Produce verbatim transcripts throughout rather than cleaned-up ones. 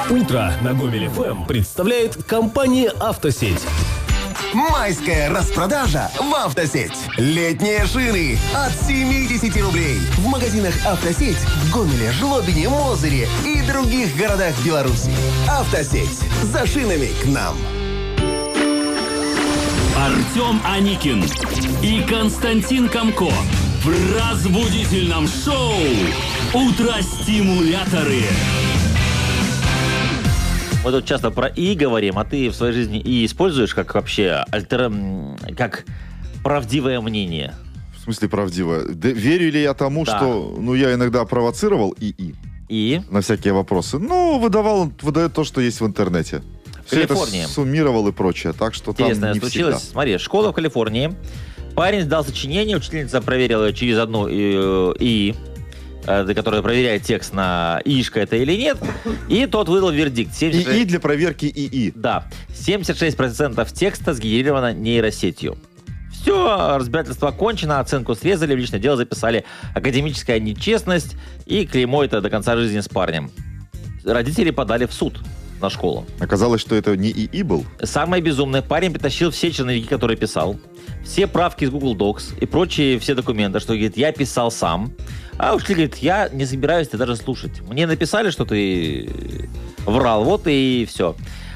Утро на Гомель эф эм представляет компания «Автосеть». Майская распродажа в «Автосеть». Летние шины от семьдесят рублей. В магазинах «Автосеть» в Гомеле, Жлобине, Мозыре и других городах Беларуси. «Автосеть». За шинами к нам. Артем Аникин и Константин Комко в разбудительном шоу «Утро-стимуляторы». Мы тут часто про «и» говорим, а ты в своей жизни «и» используешь как вообще альтер... как правдивое мнение? В смысле правдивое? Да, верю ли я тому, Да. что ну, я иногда провоцировал «и-и» И? на всякие вопросы? Ну, выдавал, выдает то, что есть в интернете. В Все Калифорнии. это суммировал и прочее, так что Интересное там не случилось. всегда. Смотри, школа в Калифорнии. Парень сдал сочинение, учительница проверила ее через одну э, «и», э, которая проверяет текст на «ишка» это или нет, и тот выдал вердикт. семьдесят шесть... «И-и» для проверки «и-и». Да, семьдесят шесть процентов текста сгенерировано нейросетью. Все, разбирательство окончено, оценку срезали, в личное дело записали академическая нечестность и клеймо это до конца жизни с парнем. Родители подали в суд на школу. Оказалось, что это не «и-и» был. Самое безумное, парень притащил все черновики, которые писал, все правки из Google Docs и прочие все документы, что, говорит, я писал сам. А учитель говорит, я не собираюсь тебя даже слушать. Мне написали, что ты врал, вот и все.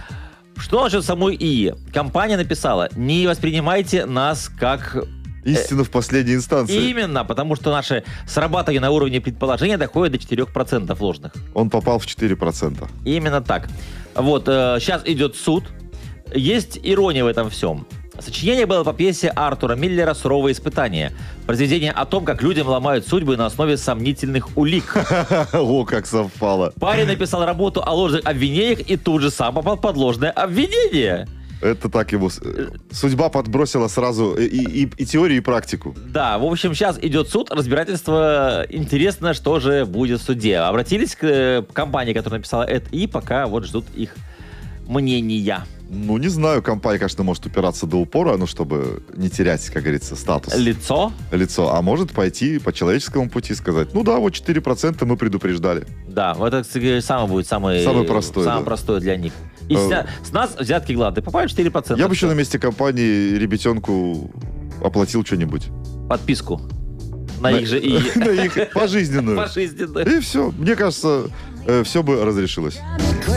Что насчет самой «и»? Компания написала, не воспринимайте нас как... Истина в последней инстанции. Именно, потому что наше срабатывание на уровне предположения доходит до четырех процентов ложных. Он попал в четыре процента. Именно так. Вот, э, сейчас идет суд. Есть ирония в этом всем. Сочинение было по пьесе Артура Миллера «Суровые испытания». Произведение о том, как людям ломают судьбы на основе сомнительных улик. О, как совпало. Парень написал работу о ложных обвинениях и тут же сам попал под ложное обвинение. Это так ему... Судьба подбросила сразу и, и, и теорию, и практику. Да, в общем, сейчас идет суд, разбирательство. Интересно, что же будет в суде. Обратились к э, компании, которая написала это, и пока вот ждут их мнения. Ну, не знаю, компания, конечно, может упираться до упора, ну, чтобы не терять, как говорится, статус. Лицо? Лицо. А может пойти по человеческому пути сказать, ну да, вот четыре процента мы предупреждали. Да, вот это, кстати, самое будет самый, Самый простой, самое да. простое для них. И ся- с нас взятки гладкие. Попали четыре процента. Я бы еще на месте компании ребятенку оплатил что-нибудь. Подписку. На их же и... На их пожизненную. Пожизненную. И все. Мне кажется, все бы разрешилось.